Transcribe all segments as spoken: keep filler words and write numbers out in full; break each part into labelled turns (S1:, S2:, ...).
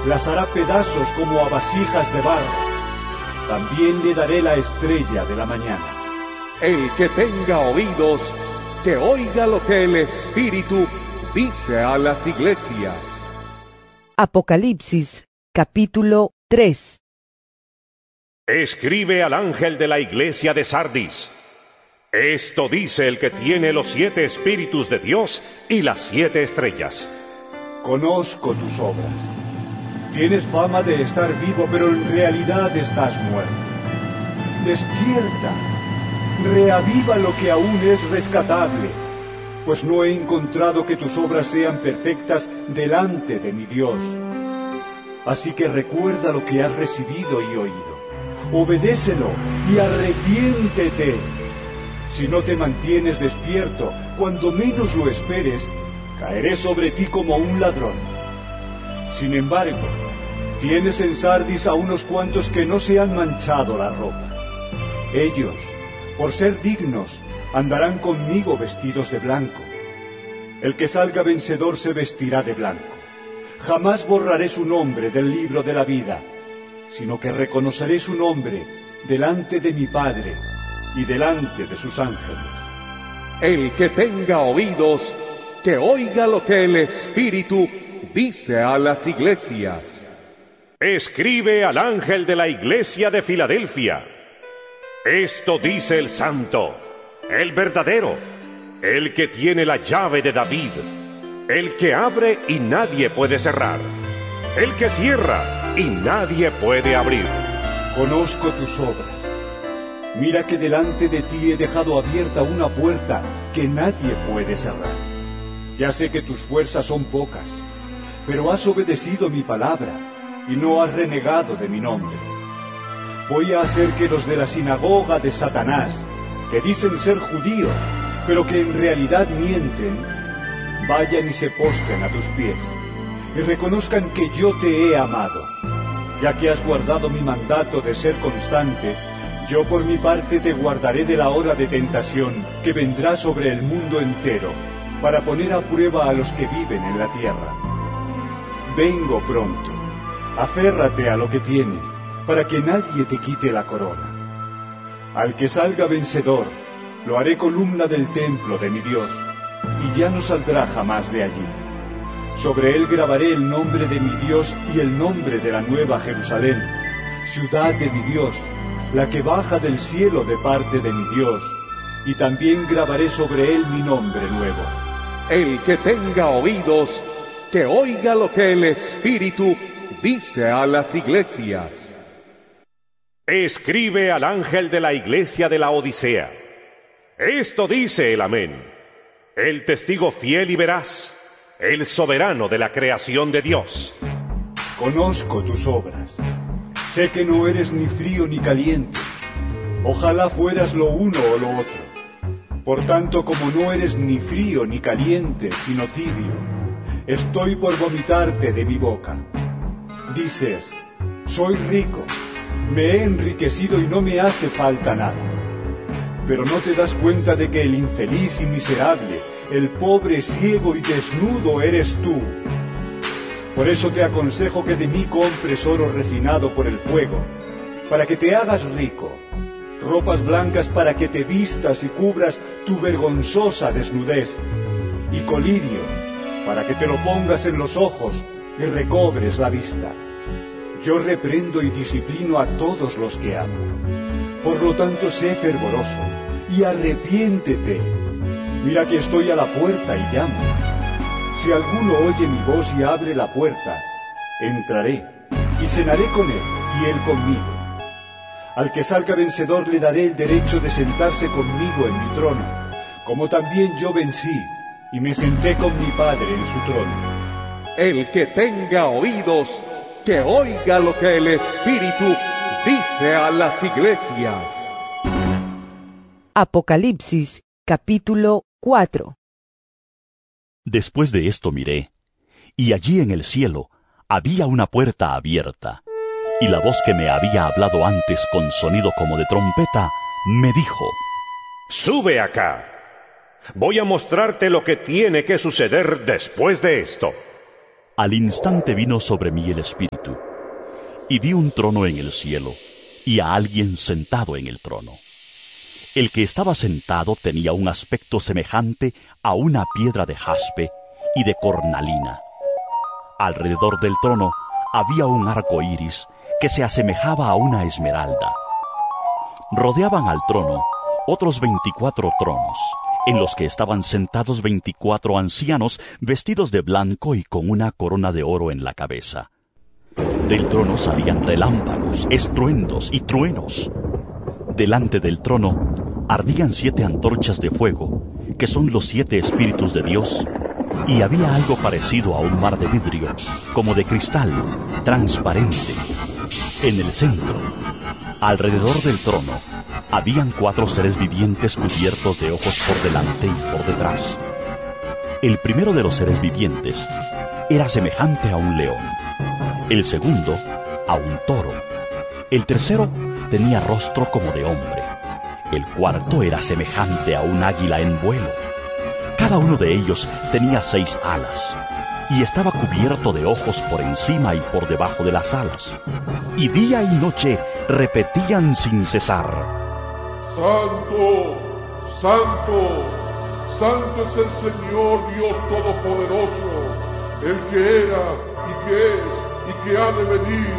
S1: las hará pedazos como a vasijas de barro. También le daré la estrella de la mañana.
S2: El que tenga oídos, que oiga lo que el Espíritu dice a las iglesias.
S3: Apocalipsis, capítulo tres.
S4: Escribe al ángel de la iglesia de Sardis: esto dice el que tiene los siete espíritus de Dios y las siete estrellas.
S1: Conozco tus obras. Tienes fama de estar vivo, pero en realidad estás muerto. Despierta, reaviva lo que aún es rescatable, pues no he encontrado que tus obras sean perfectas delante de mi Dios. Así que recuerda lo que has recibido y oído. Obedécelo y arrepiéntete. Si no te mantienes despierto, cuando menos lo esperes, caeré sobre ti como un ladrón. Sin embargo, tienes en Sardis a unos cuantos que no se han manchado la ropa. Ellos, por ser dignos, andarán conmigo vestidos de blanco. El que salga vencedor se vestirá de blanco. Jamás borraré su nombre del libro de la vida, sino que reconoceré su nombre delante de mi Padre y delante de sus ángeles.
S2: El que tenga oídos, que oiga lo que el Espíritu dice a las iglesias.
S4: Escribe al ángel de la iglesia de Filadelfia: esto dice el santo, el verdadero, el que tiene la llave de David, el que abre y nadie puede cerrar, el que cierra y nadie puede abrir.
S1: Conozco tus obras. Mira que delante de ti he dejado abierta una puerta que nadie puede cerrar. Ya sé que tus fuerzas son pocas, pero has obedecido mi palabra y no has renegado de mi nombre. Voy a hacer que los de la sinagoga de Satanás, que dicen ser judíos, pero que en realidad mienten, vayan y se postren a tus pies, y reconozcan que yo te he amado. Ya que has guardado mi mandato de ser constante, yo por mi parte te guardaré de la hora de tentación que vendrá sobre el mundo entero, para poner a prueba a los que viven en la tierra. Vengo pronto. Aférrate a lo que tienes, para que nadie te quite la corona. Al que salga vencedor, lo haré columna del templo de mi Dios, y ya no saldrá jamás de allí. Sobre él grabaré el nombre de mi Dios y el nombre de la nueva Jerusalén, ciudad de mi Dios, la que baja del cielo de parte de mi Dios, y también grabaré sobre él mi nombre nuevo.
S2: El que tenga oídos, que oiga lo que el Espíritu dice a las iglesias.
S4: Escribe al ángel de la iglesia de la Odisea: esto dice el Amén, el testigo fiel y veraz, el soberano de la creación de Dios.
S1: Conozco tus obras. Sé que no eres ni frío ni caliente. Ojalá fueras lo uno o lo otro. Por tanto, como no eres ni frío ni caliente, sino tibio, estoy por vomitarte de mi boca. Dices: soy rico, me he enriquecido y no me hace falta nada. Pero no te das cuenta de que el infeliz y miserable, el pobre, ciego y desnudo eres tú. Por eso te aconsejo que de mí compres oro refinado por el fuego, para que te hagas rico, ropas blancas para que te vistas y cubras tu vergonzosa desnudez, y colirio para que te lo pongas en los ojos y recobres la vista. Yo reprendo y disciplino a todos los que amo. Por lo tanto, sé fervoroso y arrepiéntete. Mira que estoy a la puerta y llamo. Si alguno oye mi voz y abre la puerta, entraré y cenaré con él y él conmigo. Al que salga vencedor le daré el derecho de sentarse conmigo en mi trono, como también yo vencí y me senté con mi Padre en su trono.
S2: El que tenga oídos, que oiga lo que el Espíritu dice a las iglesias.
S3: Apocalipsis, capítulo cuatro.
S5: Después de esto miré, y allí en el cielo había una puerta abierta, y la voz que me había hablado antes con sonido como de trompeta, me dijo:
S4: Sube acá. Voy a mostrarte lo que tiene que suceder después de esto.
S5: Al instante vino sobre mí el Espíritu, y vi un trono en el cielo, y a alguien sentado en el trono. El que estaba sentado tenía un aspecto semejante a una piedra de jaspe y de cornalina. Alrededor del trono había un arco iris que se asemejaba a una esmeralda. Rodeaban al trono otros veinticuatro tronos, en los que estaban sentados veinticuatro ancianos vestidos de blanco y con una corona de oro en la cabeza. Del trono salían relámpagos, estruendos y truenos. Delante del trono ardían siete antorchas de fuego, que son los siete espíritus de Dios, y había algo parecido a un mar de vidrio, como de cristal, transparente. En el centro, alrededor del trono, habían cuatro seres vivientes cubiertos de ojos por delante y por detrás. El primero de los seres vivientes era semejante a un león, el segundo a un toro, el tercero tenía rostro como de hombre, el cuarto era semejante a un águila en vuelo. Cada uno de ellos tenía seis alas, y estaba cubierto de ojos por encima y por debajo de las alas, y día y noche repetían sin cesar:
S6: Santo, Santo, Santo es el Señor Dios Todopoderoso, el que era, y que es, y que ha de venir.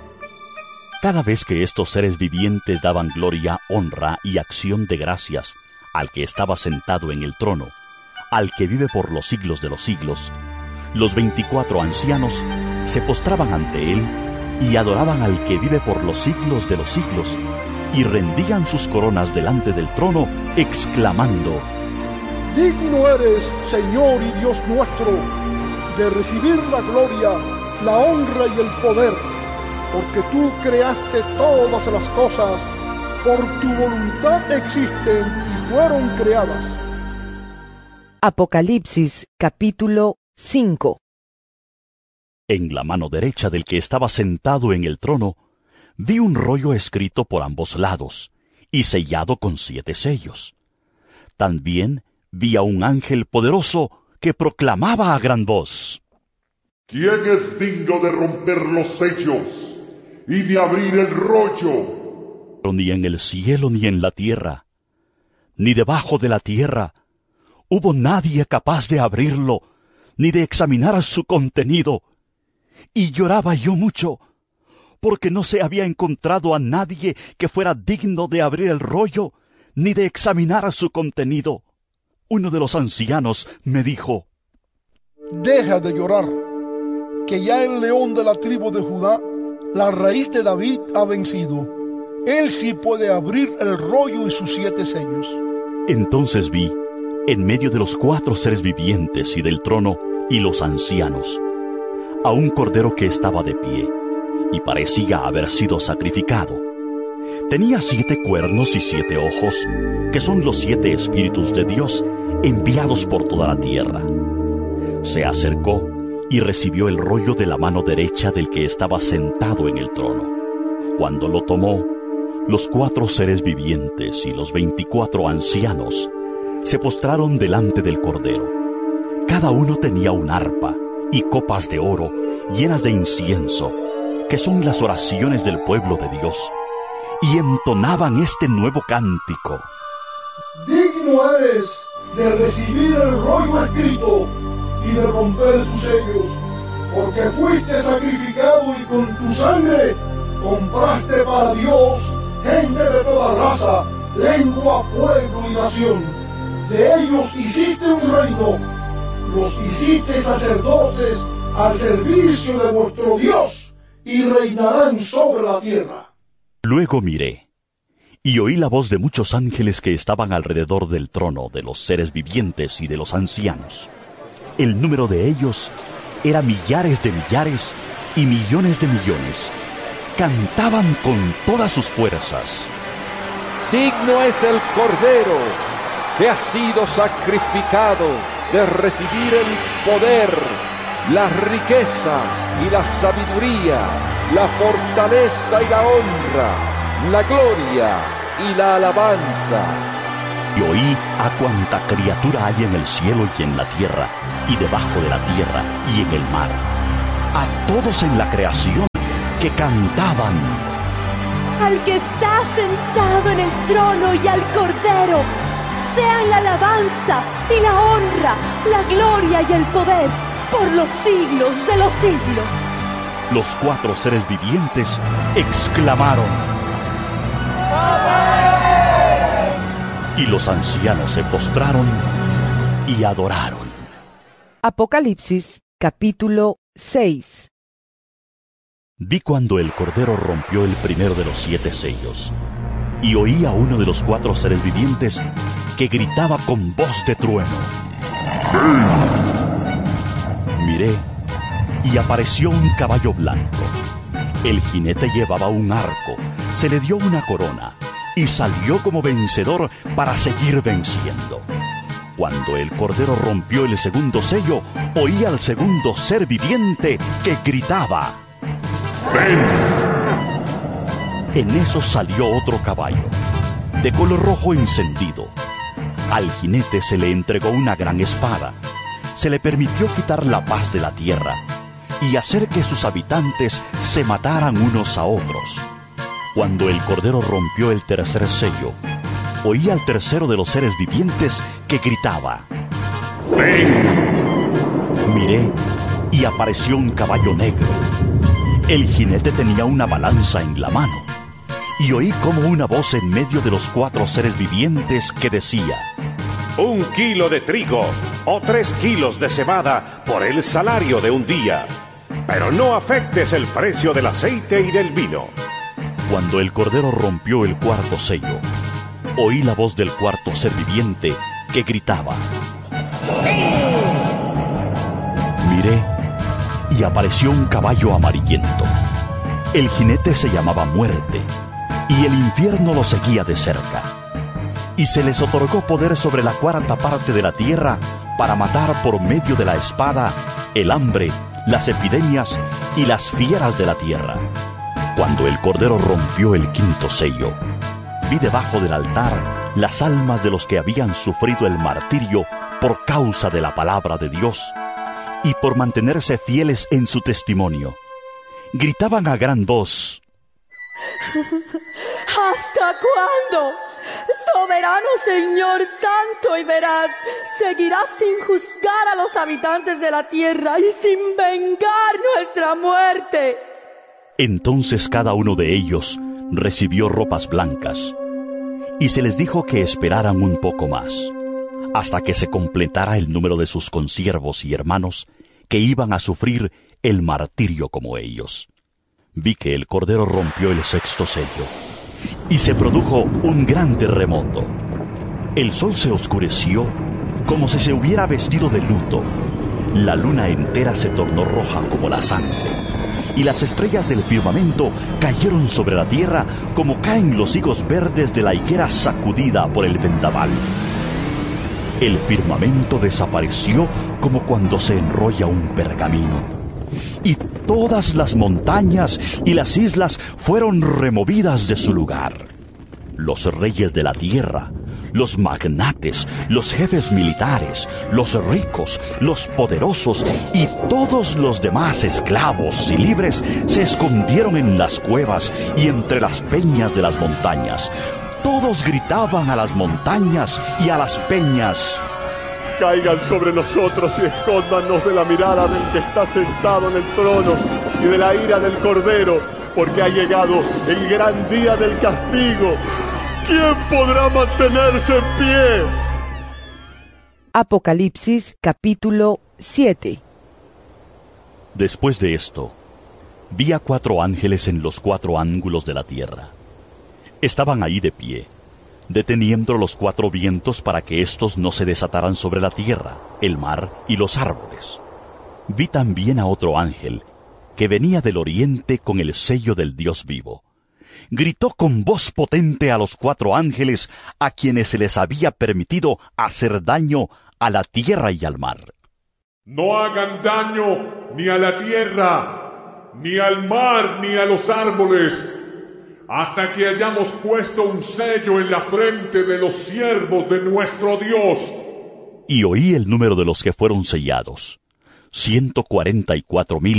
S5: Cada vez que estos seres vivientes daban gloria, honra y acción de gracias al que estaba sentado en el trono, al que vive por los siglos de los siglos, los veinticuatro ancianos se postraban ante él y adoraban al que vive por los siglos de los siglos, y rendían sus coronas delante del trono, exclamando:
S7: Digno eres, Señor y Dios nuestro, de recibir la gloria, la honra y el poder, porque tú creaste todas las cosas, por tu voluntad existen y fueron creadas.
S3: Apocalipsis capítulo cinco.
S5: En la mano derecha del que estaba sentado en el trono, vi un rollo escrito por ambos lados, y sellado con siete sellos. También vi a un ángel poderoso que proclamaba a gran voz:
S6: ¿Quién es digno de romper los sellos y de abrir el rollo?
S5: Ni en el cielo ni en la tierra, ni debajo de la tierra, hubo nadie capaz de abrirlo, ni de examinar su contenido. Y lloraba yo mucho, porque no se había encontrado a nadie que fuera digno de abrir el rollo, ni de examinar su contenido. Uno de los ancianos me dijo:
S7: Deja de llorar, que ya el león de la tribu de Judá, la raíz de David, ha vencido. Él sí puede abrir el rollo y sus siete sellos.
S5: Entonces vi, en medio de los cuatro seres vivientes y del trono y los ancianos, a un cordero que estaba de pie, y parecía haber sido sacrificado. Tenía siete cuernos y siete ojos, que son los siete espíritus de Dios enviados por toda la tierra. Se acercó y recibió el rollo de la mano derecha del que estaba sentado en el trono. Cuando lo tomó, los cuatro seres vivientes y los veinticuatro ancianos se postraron delante del cordero. Cada uno tenía un arpa y copas de oro llenas de incienso, que son las oraciones del pueblo de Dios, y entonaban este nuevo cántico:
S7: Digno eres de recibir el rollo escrito y de romper sus sellos, porque fuiste sacrificado y con tu sangre compraste para Dios gente de toda raza, lengua, pueblo y nación. De ellos hiciste un reino, los hiciste sacerdotes al servicio de nuestro Dios, y reinarán sobre la tierra.
S5: Luego miré, y oí la voz de muchos ángeles que estaban alrededor del trono, de los seres vivientes y de los ancianos. El número de ellos era millares de millares y millones de millones. Cantaban con todas sus fuerzas:
S2: Digno es el Cordero que ha sido sacrificado de recibir el poder, la riqueza y la sabiduría, la fortaleza y la honra, la gloria y la alabanza.
S5: Y oí a cuanta criatura hay en el cielo y en la tierra, y debajo de la tierra y en el mar, a todos en la creación que cantaban:
S8: al que está sentado en el trono y al Cordero, sean la alabanza y la honra, la gloria y el poder por los siglos de los siglos.
S5: Los cuatro seres vivientes exclamaron: y los ancianos se postraron y adoraron.
S3: Apocalipsis capítulo seis.
S5: Vi cuando el Cordero rompió el primero de los siete sellos, y oí a uno de los cuatro seres vivientes que gritaba con voz de trueno: miré, y apareció un caballo blanco. El jinete llevaba un arco, se le dio una corona, y salió como vencedor para seguir venciendo. Cuando el Cordero rompió el segundo sello, oí al segundo ser viviente que gritaba: ¡ven! En eso salió otro caballo, de color rojo encendido. Al jinete se le entregó una gran espada. Se le permitió quitar la paz de la tierra y hacer que sus habitantes se mataran unos a otros. Cuando el Cordero rompió el tercer sello, oí al tercero de los seres vivientes que gritaba: ¡ven! Miré, y apareció un caballo negro. El jinete tenía una balanza en la mano, y oí como una voz en medio de los cuatro seres vivientes que decía:
S4: un kilo de trigo o tres kilos de cebada por el salario de un día, pero no afectes el precio del aceite y del vino.
S5: Cuando el Cordero rompió el cuarto sello, oí la voz del cuarto ser viviente que gritaba: miré, y apareció un caballo amarillento. El jinete se llamaba Muerte, y el infierno lo seguía de cerca. Y se les otorgó poder sobre la cuarta parte de la tierra para matar por medio de la espada el hambre, las epidemias y las fieras de la tierra. Cuando el Cordero rompió el quinto sello, vi debajo del altar las almas de los que habían sufrido el martirio por causa de la palabra de Dios y por mantenerse fieles en su testimonio. Gritaban a gran voz:
S8: ¿hasta cuándo, soberano Señor santo y veraz, seguirás sin juzgar a los habitantes de la tierra y sin vengar nuestra muerte?
S5: Entonces cada uno de ellos recibió ropas blancas, y se les dijo que esperaran un poco más, hasta que se completara el número de sus consiervos y hermanos que iban a sufrir el martirio como ellos. Vi que el Cordero rompió el sexto sello, y se produjo un gran terremoto. El sol se oscureció como si se hubiera vestido de luto. La luna entera se tornó roja como la sangre, y las estrellas del firmamento cayeron sobre la tierra como caen los higos verdes de la higuera sacudida por el vendaval. El firmamento desapareció como cuando se enrolla un pergamino, y todas las montañas y las islas fueron removidas de su lugar. Los reyes de la tierra, los magnates, los jefes militares, los ricos, los poderosos y todos los demás esclavos y libres se escondieron en las cuevas y entre las peñas de las montañas. Todos gritaban a las montañas y a las peñas:
S9: caigan sobre nosotros y escóndanos de la mirada del que está sentado en el trono y de la ira del Cordero, porque ha llegado el gran día del castigo. ¿Quién podrá mantenerse en pie?
S3: Apocalipsis capítulo siete.
S5: Después de esto, vi a cuatro ángeles en los cuatro ángulos de la tierra. Estaban ahí de pie, deteniendo los cuatro vientos para que éstos no se desataran sobre la tierra, el mar y los árboles. Vi también a otro ángel, que venía del oriente con el sello del Dios vivo. Gritó con voz potente a los cuatro ángeles a quienes se les había permitido hacer daño a la tierra y al mar:
S6: no hagan daño ni a la tierra, ni al mar, ni a los árboles, hasta que hayamos puesto un sello en la frente de los siervos de nuestro Dios.
S5: Y oí el número de los que fueron sellados: ciento cuarenta y cuatro mil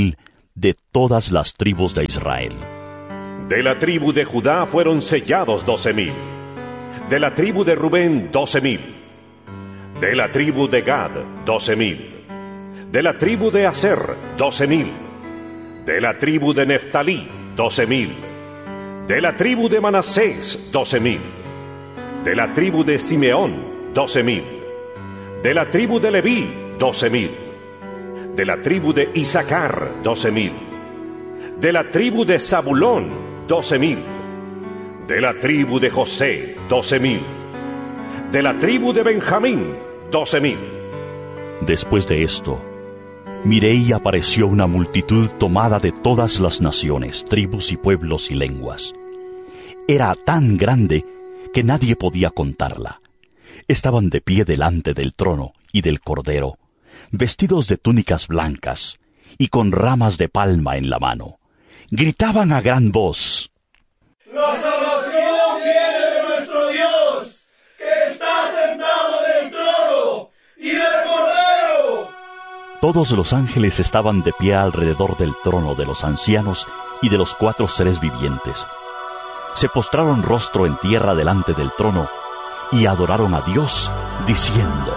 S5: de todas las tribus de Israel.
S4: De la tribu de Judá fueron sellados doce mil. De la tribu de Rubén, doce mil. De la tribu de Gad, doce mil. De la tribu de Aser, doce mil. De la tribu de Neftalí, doce mil. De la tribu de Manasés, doce mil. De la tribu de Simeón, doce mil. De la tribu de Leví, doce mil. De la tribu de Isaacar, doce mil. De la tribu de Zabulón, doce mil. De la tribu de José, doce mil. De la tribu de Benjamín, doce mil.
S5: Después de esto, miré y apareció una multitud tomada de todas las naciones, tribus y pueblos y lenguas. Era tan grande que nadie podía contarla. Estaban de pie delante del trono y del Cordero, vestidos de túnicas blancas y con ramas de palma en la mano. Gritaban a gran voz:
S10: ¡La salvación viene de nuestro Dios, que está sentado en el trono, y del Cordero!
S5: Todos los ángeles estaban de pie alrededor del trono de los ancianos y de los cuatro seres vivientes. Se postraron rostro en tierra delante del trono y adoraron a Dios, diciendo: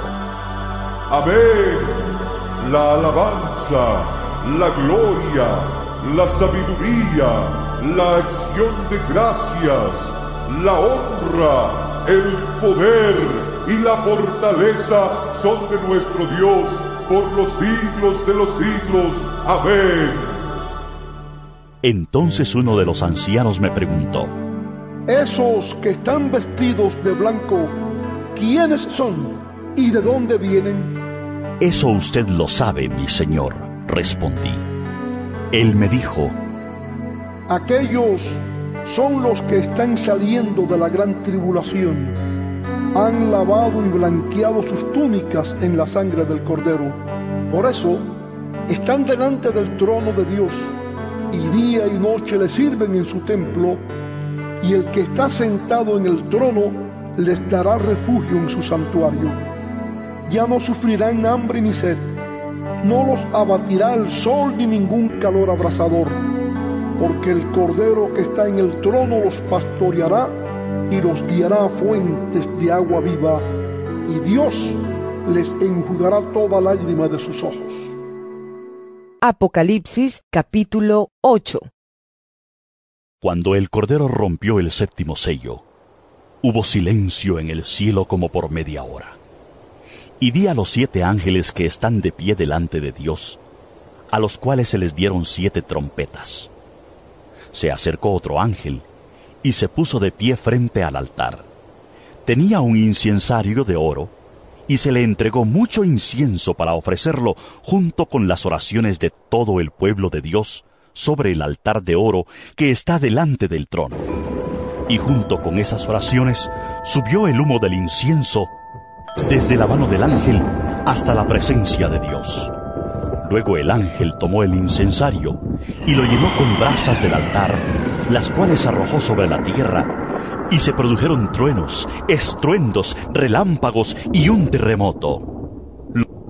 S6: Amén. La alabanza, la gloria, la sabiduría, la acción de gracias, la honra, el poder y la fortaleza son de nuestro Dios por los siglos de los siglos. Amén.
S5: Entonces uno de los ancianos me preguntó:
S7: Esos que están vestidos de blanco, ¿quiénes son y de dónde vienen?
S5: Eso usted lo sabe, mi señor, respondí. Él me dijo:
S7: Aquellos son los que están saliendo de la gran tribulación. Han lavado y blanqueado sus túnicas en la sangre del Cordero. Por eso están delante del trono de Dios, y día y noche le sirven en su templo, y el que está sentado en el trono les dará refugio en su santuario. Ya no sufrirán hambre ni sed, no los abatirá el sol ni ningún calor abrasador, porque el Cordero que está en el trono los pastoreará y los guiará a fuentes de agua viva, y Dios les enjugará toda lágrima de sus ojos.
S3: Apocalipsis capítulo ocho.
S5: Cuando el Cordero rompió el séptimo sello, hubo silencio en el cielo como por media hora. Y vi a los siete ángeles que están de pie delante de Dios, a los cuales se les dieron siete trompetas. Se acercó otro ángel, y se puso de pie frente al altar. Tenía un incensario de oro, y se le entregó mucho incienso para ofrecerlo junto con las oraciones de todo el pueblo de Dios sobre el altar de oro que está delante del trono. Y junto con esas oraciones subió el humo del incienso desde la mano del ángel hasta la presencia de Dios. Luego el ángel tomó el incensario y lo llenó con brasas del altar, las cuales arrojó sobre la tierra, y se produjeron truenos, estruendos, relámpagos y un terremoto.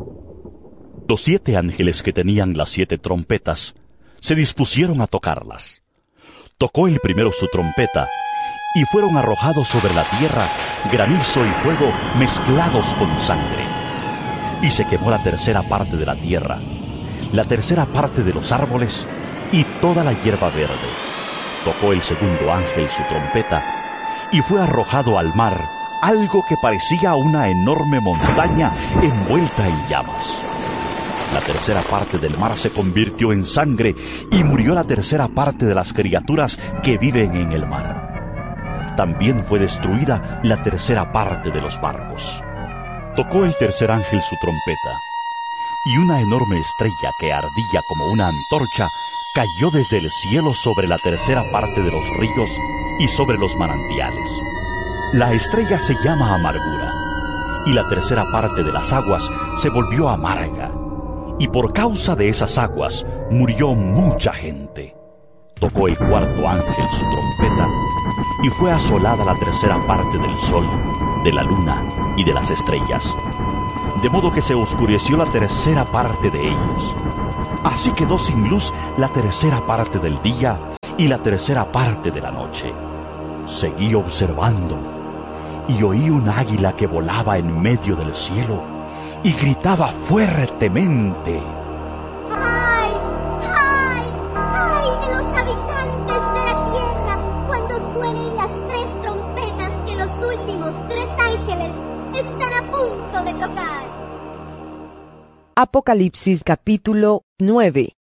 S5: Los siete ángeles que tenían las siete trompetas se dispusieron a tocarlas. Tocó el primero su trompeta, y fueron arrojados sobre la tierra granizo y fuego mezclados con sangre. Y se quemó la tercera parte de la tierra, la tercera parte de los árboles y toda la hierba verde. Tocó el segundo ángel su trompeta, y fue arrojado al mar algo que parecía una enorme montaña envuelta en llamas. La tercera parte del mar se convirtió en sangre, y murió la tercera parte de las criaturas que viven en el mar. También fue destruida la tercera parte de los barcos. Tocó el tercer ángel su trompeta, y una enorme estrella que ardía como una antorcha cayó desde el cielo sobre la tercera parte de los ríos y sobre los manantiales. La estrella se llama Amargura, y la tercera parte de las aguas se volvió amarga, y por causa de esas aguas murió mucha gente. Tocó el cuarto ángel su trompeta, y fue asolada la tercera parte del sol, de la luna y de las estrellas, de modo que se oscureció la tercera parte de ellos. Así quedó sin luz la tercera parte del día y la tercera parte de la noche. Seguí observando y oí un águila que volaba en medio del cielo y gritaba fuertemente:
S11: ¡Ay! ¡Ay! ¡Ay de los habitantes de la tierra cuando suenen las tres trompetas que los últimos tres ángeles están a punto de tocar!
S3: Apocalipsis capítulo nueve.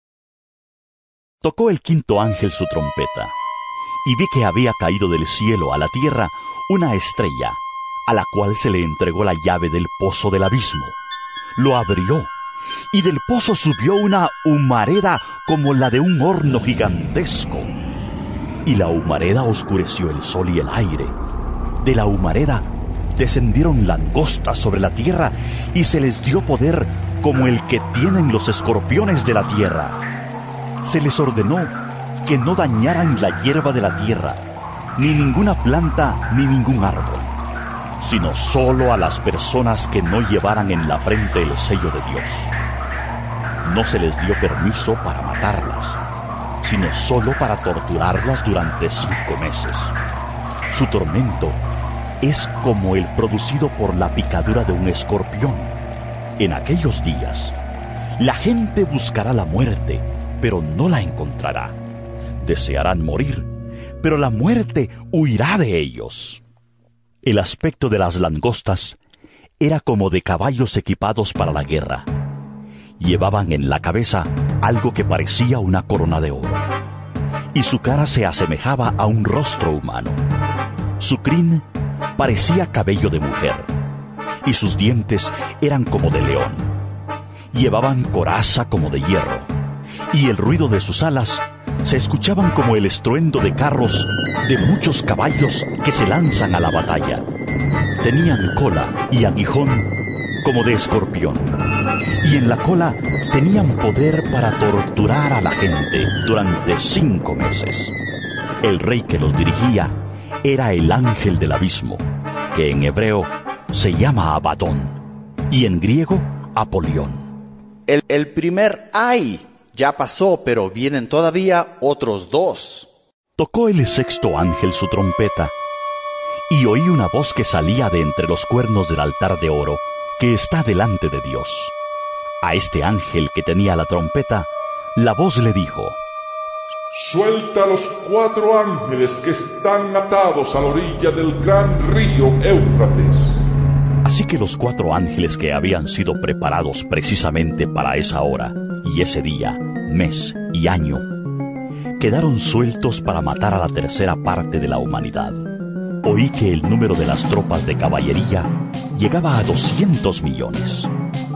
S5: Tocó el quinto ángel su trompeta, y vi que había caído del cielo a la tierra una estrella, a la cual se le entregó la llave del pozo del abismo. Lo abrió, y del pozo subió una humareda como la de un horno gigantesco. Y la humareda oscureció el sol y el aire. De la humareda descendieron langostas sobre la tierra, y se les dio poder como el que tienen los escorpiones de la tierra. Se les ordenó que no dañaran la hierba de la tierra, ni ninguna planta, ni ningún árbol, sino solo a las personas que no llevaran en la frente el sello de Dios. No se les dio permiso para matarlas, sino solo para torturarlas durante cinco meses. Su tormento es como el producido por la picadura de un escorpión. En aquellos días, la gente buscará la muerte, pero no la encontrará. Desearán morir, pero la muerte huirá de ellos. El aspecto de las langostas era como de caballos equipados para la guerra. Llevaban en la cabeza algo que parecía una corona de oro, y su cara se asemejaba a un rostro humano. Su crin parecía cabello de mujer, y sus dientes eran como de león. Llevaban coraza como de hierro, y el ruido de sus alas se escuchaban como el estruendo de carros de muchos caballos que se lanzan a la batalla. Tenían cola y aguijón como de escorpión, y en la cola tenían poder para torturar a la gente durante cinco meses. El rey que los dirigía era el ángel del abismo, que en hebreo se llama Abadón, y en griego Apolión.
S12: El, el primer ay ya pasó, pero vienen todavía otros dos.
S5: Tocó el sexto ángel su trompeta, y oí una voz que salía de entre los cuernos del altar de oro que está delante de Dios. A este ángel que tenía la trompeta, la voz le dijo:
S6: Suelta a los cuatro ángeles que están atados a la orilla del gran río Éufrates.
S5: Así que los cuatro ángeles que habían sido preparados precisamente para esa hora, y ese día, mes y año, quedaron sueltos para matar a la tercera parte de la humanidad. Oí que el número de las tropas de caballería llegaba a doscientos millones.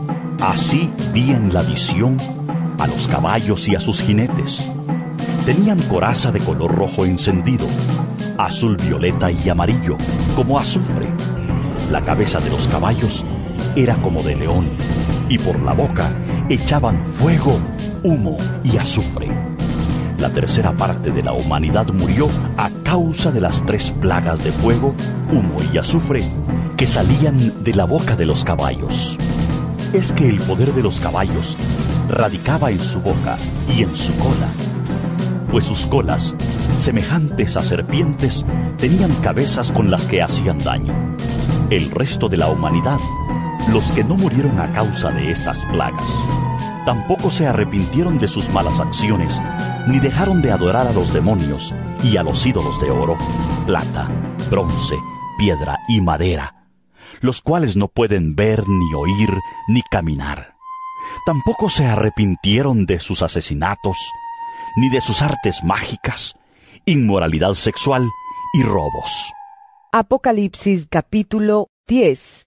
S5: Así vi en la visión a los caballos y a sus jinetes. Tenían coraza de color rojo encendido, azul violeta y amarillo, como azufre. La cabeza de los caballos era como de león, y por la boca echaban fuego, humo y azufre. La tercera parte de la humanidad murió a causa de las tres plagas de fuego, humo y azufre que salían de la boca de los caballos. Es que el poder de los caballos radicaba en su boca y en su cola, pues sus colas, semejantes a serpientes, tenían cabezas con las que hacían daño. El resto de la humanidad, los que no murieron a causa de estas plagas, tampoco se arrepintieron de sus malas acciones, ni dejaron de adorar a los demonios y a los ídolos de oro, plata, bronce, piedra y madera, los cuales no pueden ver, ni oír, ni caminar. Tampoco se arrepintieron de sus asesinatos, ni de sus artes mágicas, inmoralidad sexual y robos.
S3: Apocalipsis capítulo diez.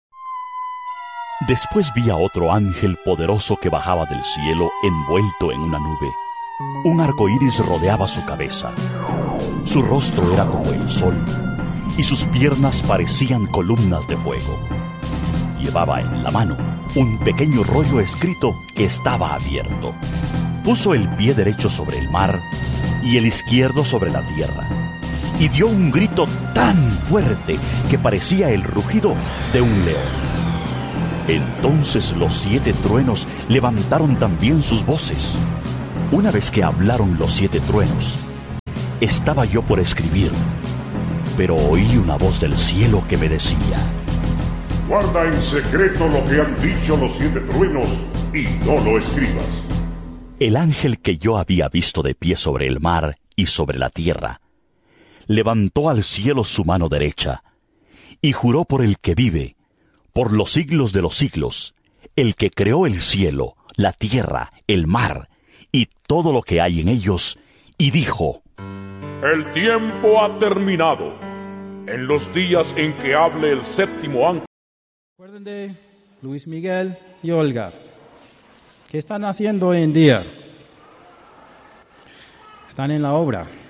S5: Después vi a otro ángel poderoso que bajaba del cielo envuelto en una nube. Un arco iris rodeaba su cabeza. Su rostro era como el sol, y sus piernas parecían columnas de fuego. Llevaba en la mano un pequeño rollo escrito que estaba abierto. Puso el pie derecho sobre el mar y el izquierdo sobre la tierra, y dio un grito tan fuerte que parecía el rugido de un león. Entonces los siete truenos levantaron también sus voces. Una vez que hablaron los siete truenos, estaba yo por escribir, pero oí una voz del cielo que me decía:
S6: guarda en secreto lo que han dicho los siete truenos y no lo escribas.
S5: El ángel que yo había visto de pie sobre el mar y sobre la tierra, levantó al cielo su mano derecha y juró por el que vive, por los siglos de los siglos, el que creó el cielo, la tierra, el mar y todo lo que hay en ellos, y dijo:
S13: el tiempo ha terminado. En los días en que hable el séptimo ángel.
S14: Recuerden de Luis Miguel y Olga. ¿Qué están haciendo hoy en día? Están en la obra.